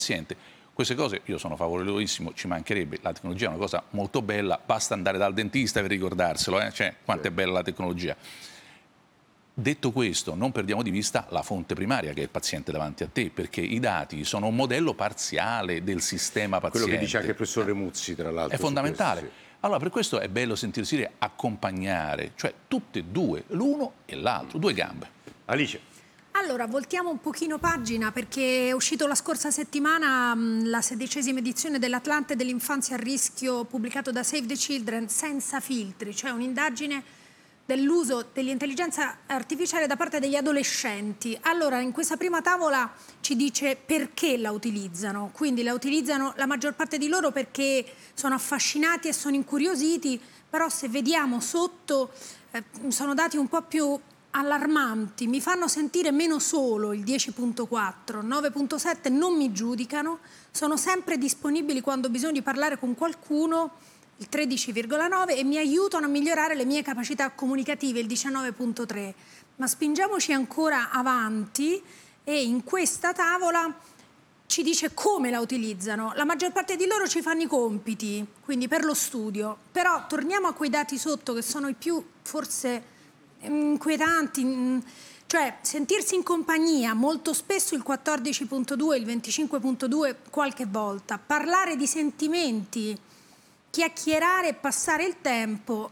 paziente. Queste cose io sono favorevolissimo, ci mancherebbe, la tecnologia è una cosa molto bella, basta andare dal dentista per ricordarselo, cioè quanto è bella la tecnologia. Detto questo, non perdiamo di vista la fonte primaria, che è il paziente davanti a te, perché i dati sono un modello parziale del sistema paziente. Quello che dice anche il professore Muzzi, tra l'altro. È fondamentale. Questo, sì. Allora, per questo è bello sentirsi dire accompagnare, cioè tutte e due, l'uno e l'altro, due gambe. Alice. Allora, voltiamo un pochino pagina, perché è uscito la scorsa settimana la 16ª edizione dell'Atlante dell'infanzia a rischio, pubblicato da Save the Children, senza filtri, cioè un'indagine dell'uso dell'intelligenza artificiale da parte degli adolescenti. Allora, in questa prima tavola ci dice perché la utilizzano. Quindi la utilizzano la maggior parte di loro perché sono affascinati e sono incuriositi, però se vediamo sotto sono dati un po' più allarmanti, mi fanno sentire meno solo il 10.4, 9.7 non mi giudicano, sono sempre disponibili quando ho bisogno di parlare con qualcuno, il 13,9, e mi aiutano a migliorare le mie capacità comunicative, il 19.3. Ma spingiamoci ancora avanti e in questa tavola ci dice come la utilizzano. La maggior parte di loro ci fanno i compiti, quindi per lo studio, però torniamo a quei dati sotto che sono i più forse inquietanti, cioè sentirsi in compagnia, molto spesso il 14.2, il 25.2 qualche volta, parlare di sentimenti, chiacchierare e passare il tempo,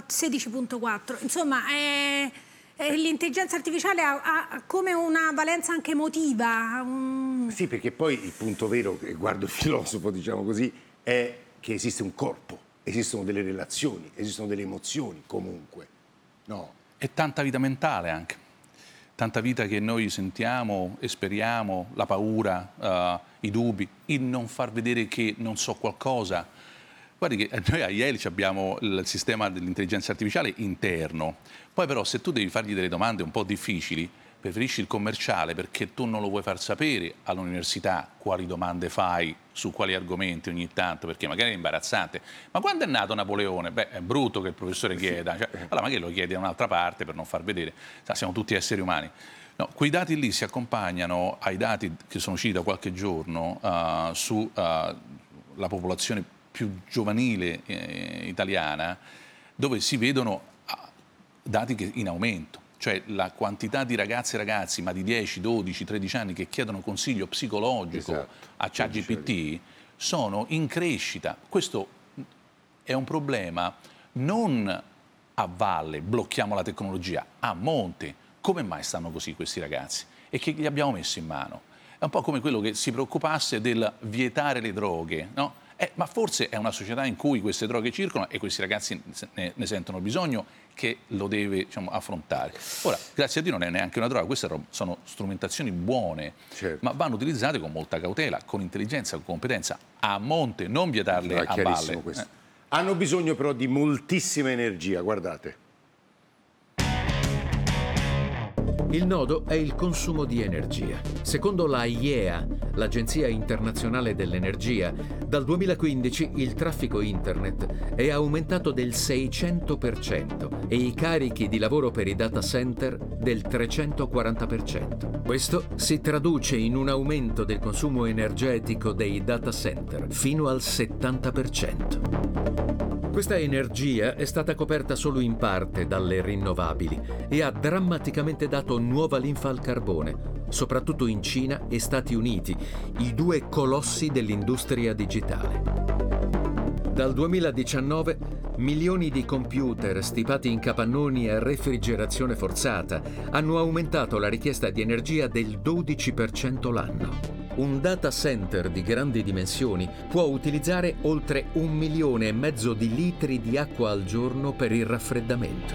16.4, insomma l'intelligenza artificiale ha come una valenza anche emotiva. Sì, perché poi il punto vero, che guardo il filosofo, diciamo così, è che esiste un corpo, esistono delle relazioni, esistono delle emozioni comunque, no? E tanta vita mentale anche, tanta vita che noi sentiamo, esperiamo, la paura, i dubbi, il non far vedere che non so qualcosa. Guardi che noi a Yale abbiamo il sistema dell'intelligenza artificiale interno, poi però se tu devi fargli delle domande un po' difficili, preferisci il commerciale perché tu non lo vuoi far sapere all'università quali domande fai su quali argomenti ogni tanto, perché magari è imbarazzante. Ma quando è nato Napoleone? Beh, è brutto che il professore chieda, cioè, allora magari lo chiede da un'altra parte per non far vedere, siamo tutti esseri umani. No, quei dati lì si accompagnano ai dati che sono usciti da qualche giorno sulla popolazione più giovanile italiana, dove si vedono dati che in aumento. Cioè la quantità di ragazze e ragazzi, ma di 10, 12, 13 anni, che chiedono consiglio psicologico a ChatGPT, sono in crescita. Questo è un problema non a valle, blocchiamo la tecnologia, a monte. Come mai stanno così questi ragazzi? E che gli abbiamo messo in mano? È un po' come quello che si preoccupasse del vietare le droghe, no? Ma forse è una società in cui queste droghe circolano e questi ragazzi ne sentono bisogno, che lo deve, diciamo, affrontare. Ora, grazie a Dio non è neanche una droga, queste sono strumentazioni buone, certo, ma vanno utilizzate con molta cautela, con intelligenza, con competenza, a monte, non vietarle a valle. Hanno bisogno però di moltissima energia, guardate. Il nodo è il consumo di energia. Secondo la IEA, l'Agenzia Internazionale dell'Energia, dal 2015 il traffico internet è aumentato del 600% e i carichi di lavoro per i data center del 340%. Questo si traduce in un aumento del consumo energetico dei data center fino al 70%. Questa energia è stata coperta solo in parte dalle rinnovabili e ha drammaticamente dato nuova linfa al carbone, soprattutto in Cina e Stati Uniti, i due colossi dell'industria digitale. Dal 2019 milioni di computer stipati in capannoni a refrigerazione forzata hanno aumentato la richiesta di energia del 12% l'anno. Un data center di grandi dimensioni può utilizzare oltre 1,5 milioni di litri di acqua al giorno per il raffreddamento.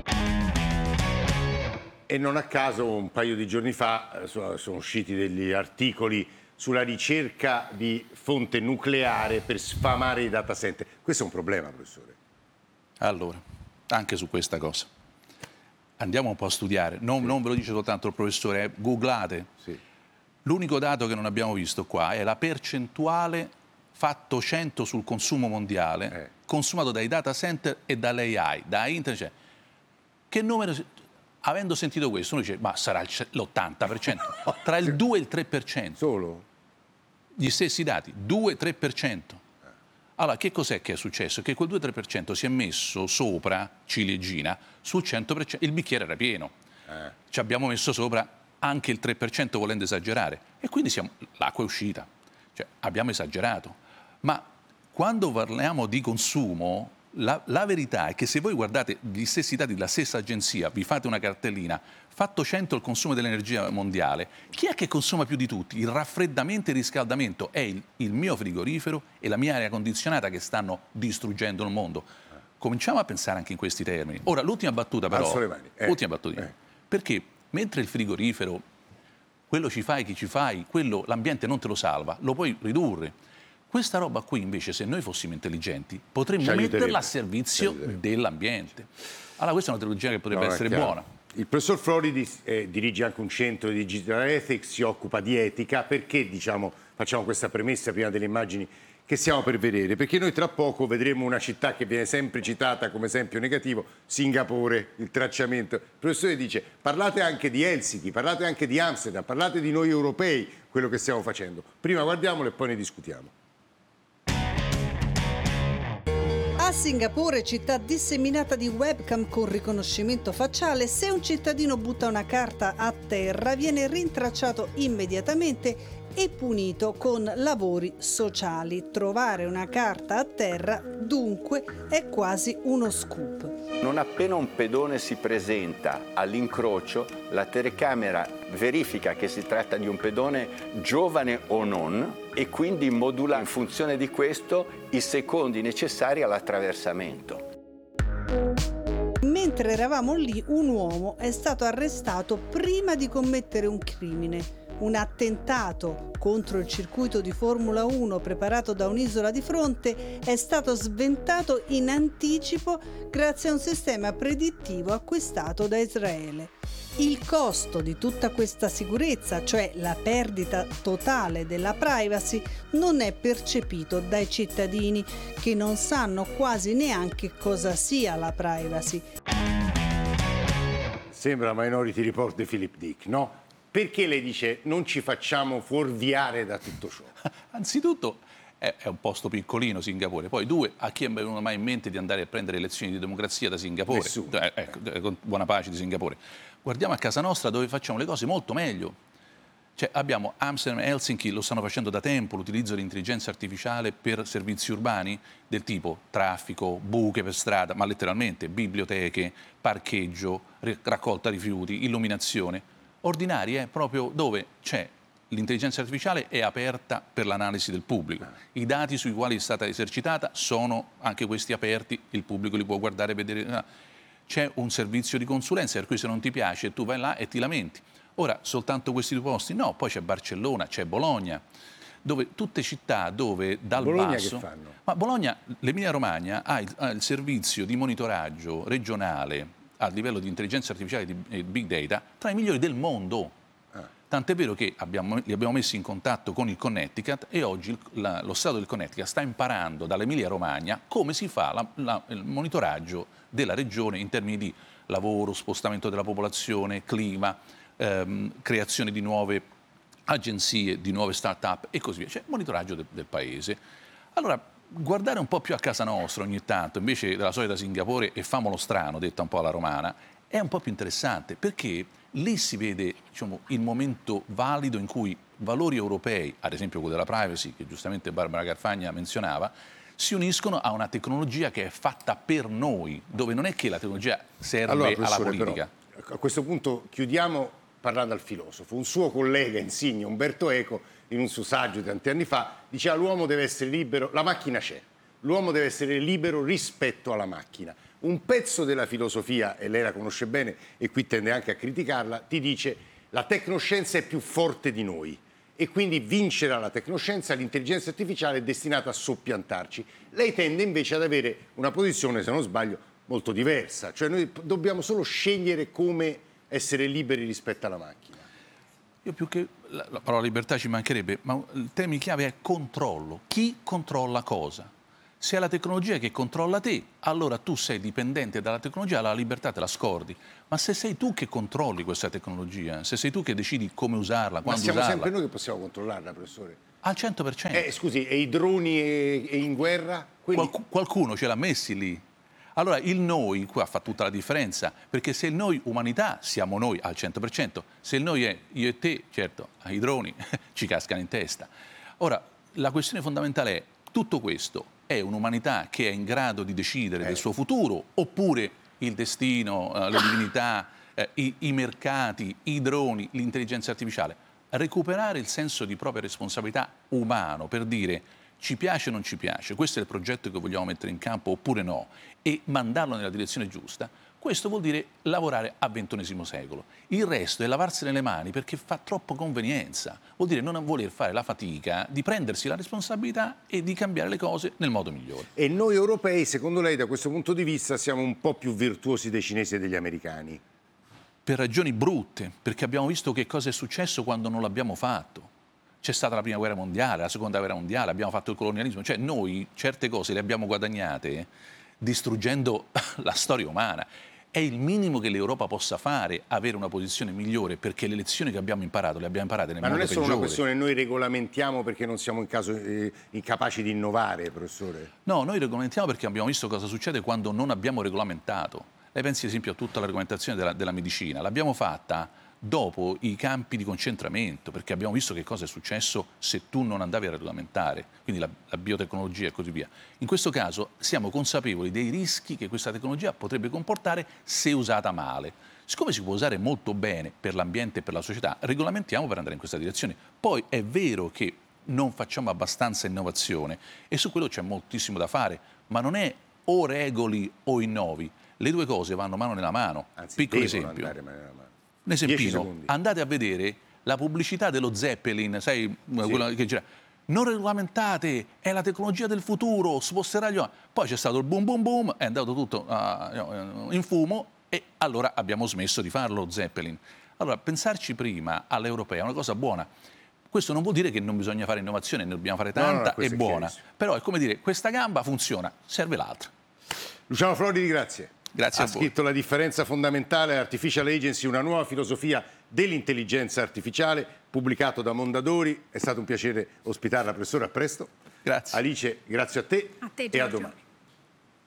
E non a caso un paio di giorni fa sono usciti degli articoli sulla ricerca di fonte nucleare per sfamare i data center. Questo è un problema, professore. Allora, anche su questa cosa. Andiamo un po' a studiare. Non ve lo dice soltanto il professore, googlate. Sì. L'unico dato che non abbiamo visto qua è la percentuale fatto 100 sul consumo mondiale, consumato dai data center e dall'AI, da internet. Cioè, che numero, avendo sentito questo, uno dice, ma sarà l'80%, tra il 2 e il 3%. Solo? gli stessi dati, 2-3%. Allora, che cos'è che è successo? Che quel 2-3% si è messo sopra, ciliegina, sul 100%, il bicchiere era pieno. Ci abbiamo messo sopra anche il 3% volendo esagerare. E quindi l'acqua è uscita. Cioè, abbiamo esagerato. Ma quando parliamo di consumo, la verità è che se voi guardate gli stessi dati della stessa agenzia, vi fate una cartellina, fatto 100 il consumo dell'energia mondiale, chi è che consuma più di tutti? Il raffreddamento e il riscaldamento è il mio frigorifero e la mia aria condizionata che stanno distruggendo il mondo. Cominciamo a pensare anche in questi termini. Ora, l'ultima battuta però, ultima battuta, perché mentre il frigorifero, quello ci fai, chi ci fai, quello l'ambiente non te lo salva, lo puoi ridurre. Questa roba qui invece, se noi fossimo intelligenti, potremmo metterla a servizio dell'ambiente. Allora questa è una tecnologia che potrebbe essere buona. Il professor Floridi dirige anche un centro di Digital Ethics, si occupa di etica. Perché facciamo questa premessa prima delle immagini che stiamo per vedere? Perché noi tra poco vedremo una città che viene sempre citata come esempio negativo, Singapore, il tracciamento. Il professore dice: parlate anche di Helsinki, parlate anche di Amsterdam, parlate di noi europei, quello che stiamo facendo. Prima guardiamolo e poi ne discutiamo. A Singapore, città disseminata di webcam con riconoscimento facciale, se un cittadino butta una carta a terra viene rintracciato immediatamente e punito con lavori sociali. Trovare una carta a terra, dunque, è quasi uno scoop. Non appena un pedone si presenta all'incrocio, la telecamera verifica che si tratta di un pedone giovane o non e quindi modula in funzione di questo i secondi necessari all'attraversamento. Mentre eravamo lì, un uomo è stato arrestato prima di commettere un crimine. Un attentato contro il circuito di Formula 1 preparato da un'isola di fronte è stato sventato in anticipo grazie a un sistema predittivo acquistato da Israele. Il costo di tutta questa sicurezza, cioè la perdita totale della privacy, non è percepito dai cittadini, che non sanno quasi neanche cosa sia la privacy. Sembra Minority Report di Philip Dick, no? Perché lei dice non ci facciamo fuorviare da tutto ciò? Anzitutto è un posto piccolino Singapore, poi due, a chi è venuto mai in mente di andare a prendere lezioni di democrazia da Singapore? Nessuno. Con buona pace di Singapore. Guardiamo a casa nostra dove facciamo le cose molto meglio. Cioè, abbiamo Amsterdam e Helsinki, lo stanno facendo da tempo, l'utilizzo dell'intelligenza artificiale per servizi urbani del tipo traffico, buche per strada, ma letteralmente biblioteche, parcheggio, raccolta rifiuti, illuminazione. Ordinari, proprio dove c'è l'intelligenza artificiale è aperta per l'analisi del pubblico. I dati sui quali è stata esercitata sono anche questi aperti, il pubblico li può guardare e vedere. C'è un servizio di consulenza, per cui se non ti piace tu vai là e ti lamenti. Ora, soltanto questi due posti? No, poi c'è Barcellona, c'è Bologna, dove tutte città dove dal Bologna basso... che fanno? Ma Bologna, l'Emilia-Romagna ha il servizio di monitoraggio regionale a livello di intelligenza artificiale e big data tra i migliori del mondo. Tant'è vero che li abbiamo messi in contatto con il Connecticut e oggi lo Stato del Connecticut sta imparando dall'Emilia-Romagna come si fa il monitoraggio della regione in termini di lavoro, spostamento della popolazione, clima, creazione di nuove agenzie, di nuove start-up e così via. Cioè monitoraggio del paese. Allora, guardare un po' più a casa nostra ogni tanto, invece della solita Singapore e famolo strano, detta un po' alla romana, è un po' più interessante perché lì si vede il momento valido in cui valori europei, ad esempio quello della privacy, che giustamente Barbara Carfagna menzionava, si uniscono a una tecnologia che è fatta per noi, dove non è che la tecnologia serve alla politica. Però, a questo punto chiudiamo parlando al filosofo. Un suo collega insigne, Umberto Eco, in un suo saggio tanti anni fa, diceva l'uomo deve essere libero, la macchina c'è, l'uomo deve essere libero rispetto alla macchina. Un pezzo della filosofia, e lei la conosce bene e qui tende anche a criticarla, ti dice la tecnoscienza è più forte di noi e quindi vincerà la tecnoscienza, l'intelligenza artificiale è destinata a soppiantarci. Lei tende invece ad avere una posizione, se non sbaglio, molto diversa, cioè noi dobbiamo solo scegliere come essere liberi rispetto alla macchina. Io più che la parola libertà ci mancherebbe, ma il termine chiave è controllo. Chi controlla cosa? Se è la tecnologia che controlla te, allora tu sei dipendente dalla tecnologia, la libertà te la scordi. Ma se sei tu che controlli questa tecnologia, se sei tu che decidi come usarla, quando usarla... Ma siamo sempre noi che possiamo controllarla, professore. Al 100%. Scusi, e i droni e in guerra? Qualcuno ce l'ha messi lì. Allora il noi qua fa tutta la differenza, perché se il noi umanità siamo noi al 100%, se il noi è io e te, certo, i droni ci cascano in testa. Ora, la questione fondamentale è, tutto questo è un'umanità che è in grado di decidere del suo futuro, oppure il destino, le divinità, i mercati, i droni, l'intelligenza artificiale? Recuperare il senso di propria responsabilità umano per dire ci piace o non ci piace, questo è il progetto che vogliamo mettere in campo oppure no, e mandarlo nella direzione giusta, questo vuol dire lavorare a XXI secolo. Il resto è lavarsene le mani perché fa troppo convenienza, vuol dire non voler fare la fatica di prendersi la responsabilità e di cambiare le cose nel modo migliore. E noi europei, secondo lei, da questo punto di vista, siamo un po' più virtuosi dei cinesi e degli americani? Per ragioni brutte, perché abbiamo visto che cosa è successo quando non l'abbiamo fatto. C'è stata la prima guerra mondiale, la seconda guerra mondiale, abbiamo fatto il colonialismo, cioè noi certe cose le abbiamo guadagnate distruggendo la storia umana. È il minimo che l'Europa possa fare, avere una posizione migliore, perché le lezioni che abbiamo imparato le abbiamo imparate nel modo peggiore. Ma non è solo una questione, noi regolamentiamo perché non siamo incapaci di innovare, professore? No, noi regolamentiamo perché abbiamo visto cosa succede quando non abbiamo regolamentato. Lei pensi ad esempio a tutta la regolamentazione della medicina, l'abbiamo fatta dopo i campi di concentramento, perché abbiamo visto che cosa è successo se tu non andavi a regolamentare, quindi la biotecnologia e così via. In questo caso siamo consapevoli dei rischi che questa tecnologia potrebbe comportare se usata male. Siccome si può usare molto bene per l'ambiente e per la società, regolamentiamo per andare in questa direzione. Poi è vero che non facciamo abbastanza innovazione e su quello c'è moltissimo da fare, ma non è o regoli o innovi. Le due cose vanno mano nella mano. Anzi, piccolo devono esempio. andare mano nella mano. Un esempino, andate a vedere la pubblicità dello Zeppelin, sai, quella che gira. Non regolamentate, è la tecnologia del futuro, sposterà gli uomini. Poi c'è stato il boom boom boom, è andato tutto in fumo e allora abbiamo smesso di farlo Zeppelin. Allora, pensarci prima all'europea è una cosa buona. Questo non vuol dire che non bisogna fare innovazione, ne dobbiamo fare tanta, è buona. Però è come dire, questa gamba funziona, serve l'altra. Luciano Floridi, grazie. Grazie a voi. Ha scritto La differenza fondamentale, Artificial Agency, una nuova filosofia dell'intelligenza artificiale, pubblicato da Mondadori. È stato un piacere ospitarla, professore, a presto. Grazie. Alice, grazie a te, A te, e a Giorgio. domani.